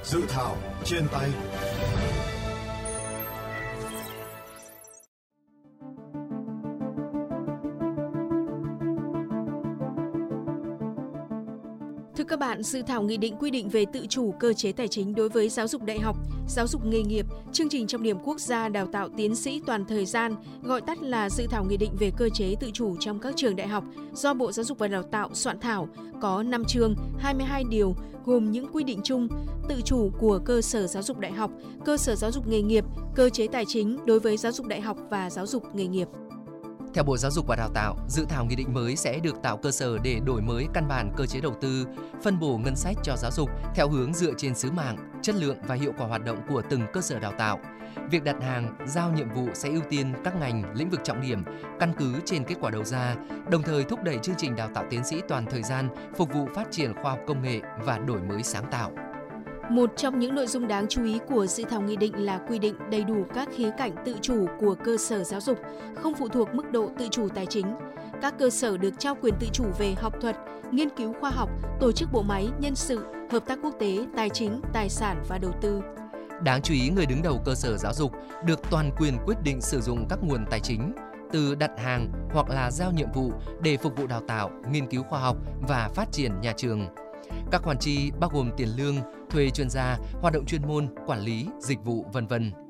Dự thảo trên tay. Thưa các bạn, dự thảo nghị định quy định về tự chủ cơ chế tài chính đối với giáo dục đại học, giáo dục nghề nghiệp, chương trình trọng điểm quốc gia đào tạo tiến sĩ toàn thời gian, gọi tắt là dự thảo nghị định về cơ chế tự chủ trong các trường đại học do Bộ Giáo dục và Đào tạo soạn thảo, có 5 chương, 22 điều, gồm những quy định chung, tự chủ của cơ sở giáo dục đại học, cơ sở giáo dục nghề nghiệp, cơ chế tài chính đối với giáo dục đại học và giáo dục nghề nghiệp. Theo Bộ Giáo dục và Đào tạo, dự thảo nghị định mới sẽ được tạo cơ sở để đổi mới căn bản cơ chế đầu tư, phân bổ ngân sách cho giáo dục theo hướng dựa trên sứ mạng, chất lượng và hiệu quả hoạt động của từng cơ sở đào tạo. Việc đặt hàng, giao nhiệm vụ sẽ ưu tiên các ngành, lĩnh vực trọng điểm, căn cứ trên kết quả đầu ra, đồng thời thúc đẩy chương trình đào tạo tiến sĩ toàn thời gian, phục vụ phát triển khoa học công nghệ và đổi mới sáng tạo. Một trong những nội dung đáng chú ý của dự thảo nghị định là quy định đầy đủ các khía cạnh tự chủ của cơ sở giáo dục, không phụ thuộc mức độ tự chủ tài chính. Các cơ sở được trao quyền tự chủ về học thuật, nghiên cứu khoa học, tổ chức bộ máy, nhân sự, hợp tác quốc tế, tài chính, tài sản và đầu tư. Đáng chú ý, người đứng đầu cơ sở giáo dục được toàn quyền quyết định sử dụng các nguồn tài chính, từ đặt hàng hoặc là giao nhiệm vụ để phục vụ đào tạo, nghiên cứu khoa học và phát triển nhà trường. Các khoản chi bao gồm tiền lương, thuê chuyên gia, hoạt động chuyên môn, quản lý, dịch vụ, v.v.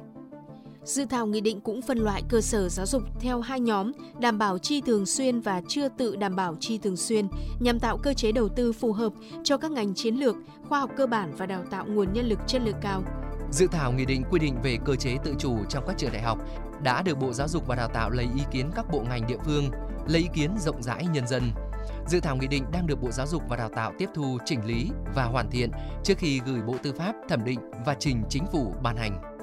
Dự thảo nghị định cũng phân loại cơ sở giáo dục theo hai nhóm đảm bảo chi thường xuyên và chưa tự đảm bảo chi thường xuyên nhằm tạo cơ chế đầu tư phù hợp cho các ngành chiến lược, khoa học cơ bản và đào tạo nguồn nhân lực chất lượng cao. Dự thảo nghị định quy định về cơ chế tự chủ trong các trường đại học đã được Bộ Giáo dục và Đào tạo lấy ý kiến các bộ ngành địa phương, lấy ý kiến rộng rãi nhân dân. Dự thảo nghị định đang được Bộ Giáo dục và Đào tạo tiếp thu, chỉnh lý và hoàn thiện trước khi gửi Bộ Tư pháp thẩm định và trình Chính phủ ban hành.